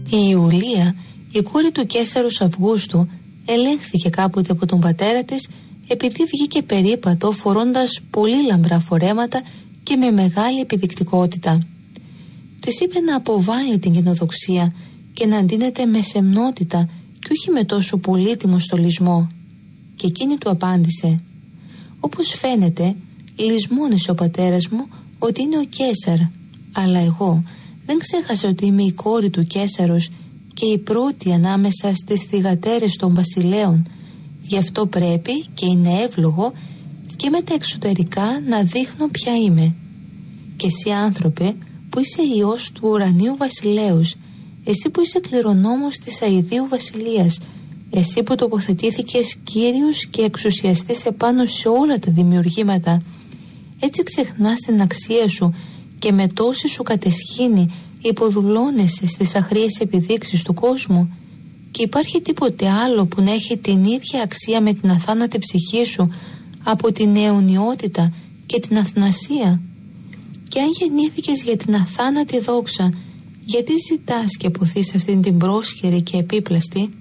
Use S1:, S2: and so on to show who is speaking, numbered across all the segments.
S1: Η Ιουλία, η κόρη του Καίσαρος Αυγούστου, ελέγχθηκε κάποτε από τον πατέρα της επειδή βγήκε περίπατο φορώντας πολύ λαμπρά φορέματα και με μεγάλη επιδεικτικότητα. Της είπε να αποβάλει την κοινοδοξία και να ντύνεται με σεμνότητα και όχι με τόσο πολύτιμο στολισμό. Και εκείνη του απάντησε: «Όπως φαίνεται, λησμόνησε ο πατέρας μου ότι είναι ο Καίσαρ, αλλά εγώ δεν ξέχασα ότι είμαι η κόρη του Καίσαρος και η πρώτη ανάμεσα στις θυγατέρες των βασιλέων. Γι' αυτό πρέπει και είναι εύλογο και με τα εξωτερικά να δείχνω ποια είμαι. Και εσύ, άνθρωπε, που είσαι ιός του ουρανίου βασιλέους, εσύ που είσαι κληρονόμος της αηδίου βασιλείας, εσύ που τοποθετήθηκες κύριος και εξουσιαστής επάνω σε όλα τα δημιουργήματα, έτσι ξεχνάς την αξία σου και με τόση σου κατεσχήνη υποδουλώνεσαι στις αχρίες επιδείξεις του κόσμου? Και υπάρχει τίποτε άλλο που να έχει την ίδια αξία με την αθάνατη ψυχή σου από την αιωνιότητα και την αθνασία? Και αν γεννήθηκες για την αθάνατη δόξα, γιατί ζητάς και ποθείς αυτήν την πρόσχερη και επίπλαστη?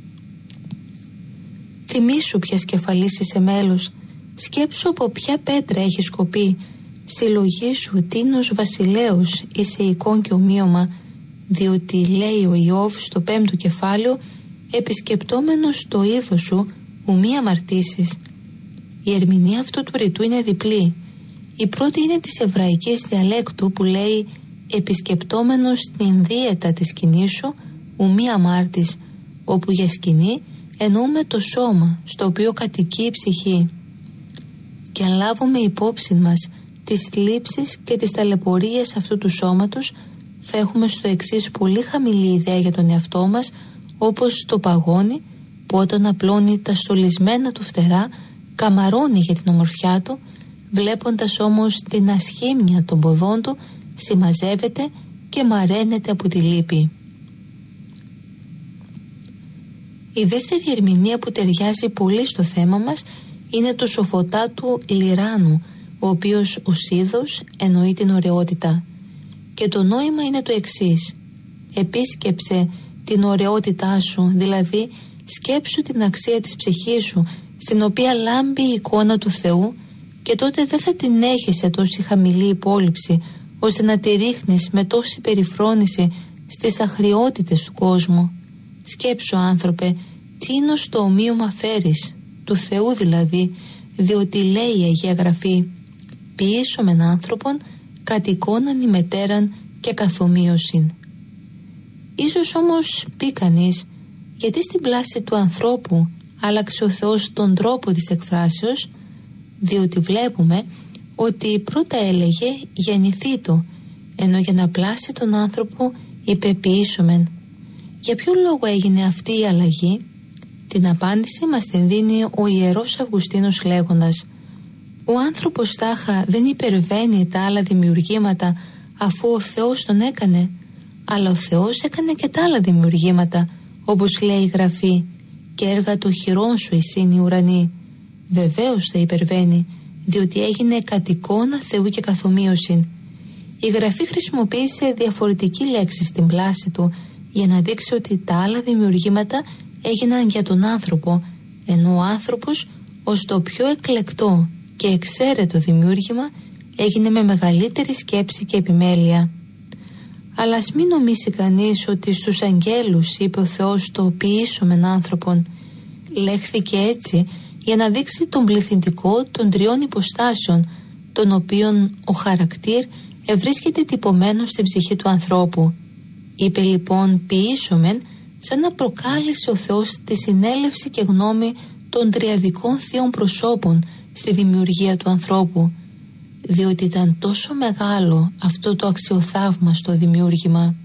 S1: Θυμήσου ποιας κεφαλής είσαι μέλος, σκέψου από ποια πέτρα έχει σκοπεί, συλλογήσου τίνος βασιλέους είσαι εικόν και ομοίωμα, διότι λέει ο Ιώβ στο 5ο κεφάλαιο, επισκεπτόμενος το είδος σου ου μη αμαρτήσεις. Η ερμηνεία αυτού του ρητού είναι διπλή. Η πρώτη είναι της εβραϊκής διαλέκτου που λέει επισκεπτόμενος την δίαιτα της σκηνής σου ου μη αμάρτης, όπου για σκηνή εννοούμε το σώμα στο οποίο κατοικεί η ψυχή. Και αν λάβουμε υπόψη μας τις θλίψεις και τις ταλαιπωρίες αυτού του σώματος, θα έχουμε στο εξής πολύ χαμηλή ιδέα για τον εαυτό μας, όπως το παγόνι που όταν απλώνει τα στολισμένα του φτερά καμαρώνει για την ομορφιά του, βλέποντας όμως την ασχήμια των ποδών του συμμαζεύεται και μαραίνεται από τη λύπη. Η δεύτερη ερμηνεία που ταιριάζει πολύ στο θέμα μας είναι του Σοφωτάτου Λιράνου, ο οποίος ως είδος εννοεί την ωραιότητα. Και το νόημα είναι το εξής: επίσκεψε την ωραιότητά σου, δηλαδή σκέψου την αξία της ψυχής σου, στην οποία λάμπει η εικόνα του Θεού, και τότε δεν θα την έχεις σε τόση χαμηλή υπόλοιψη, ώστε να τη ρίχνεις με τόση περιφρόνηση στις αχρειότητες του κόσμου. Σκέψου, άνθρωπε, τι είναι στο ομοίωμα φέρεις, του Θεού δηλαδή, διότι λέει η Αγία Γραφή: ποιήσομεν άνθρωπον κατ' εικόναν ημετέραν και καθομοίωσιν. Ίσως όμως πει κανείς, γιατί στην πλάση του ανθρώπου άλλαξε ο Θεός τον τρόπο της εκφράσεως? Διότι βλέπουμε ότι πρώτα έλεγε γεννηθήτω, ενώ για να πλάσει τον άνθρωπο είπε ποιήσομεν. Για ποιο λόγο έγινε αυτή η αλλαγή? Την απάντηση μας την δίνει ο Ιερός Αυγουστίνος λέγοντας: ο άνθρωπος τάχα δεν υπερβαίνει τα άλλα δημιουργήματα αφού ο Θεός τον έκανε, αλλά ο Θεός έκανε και τα άλλα δημιουργήματα, όπως λέει η Γραφή, και έργα των χειρών σου εισήν οι ουρανοί. Βεβαίως θα υπερβαίνει, διότι έγινε κατ' εικόνα Θεού και καθομοίωσιν. Η Γραφή χρησιμοποίησε διαφορετική λέξη στην πλάση του για να δείξει ότι τα άλλα δημιουργήματα έγιναν για τον άνθρωπο, ενώ ο άνθρωπος ως το πιο εκλεκτό και εξαίρετο δημιούργημα έγινε με μεγαλύτερη σκέψη και επιμέλεια. Αλλά ας μην νομίσει κανείς ότι στους αγγέλους είπε ο Θεός το ποιήσομεν άνθρωπον. Λέχθηκε έτσι για να δείξει τον πληθυντικό των τριών υποστάσεων, των οποίων ο χαρακτήρ ευρίσκεται τυπωμένο στην ψυχή του ανθρώπου. Είπε λοιπόν ποιήσομεν, σαν να προκάλεσε ο Θεός τη συνέλευση και γνώμη των τριαδικών θείων προσώπων στη δημιουργία του ανθρώπου, διότι ήταν τόσο μεγάλο αυτό το αξιοθαύμαστο δημιούργημα.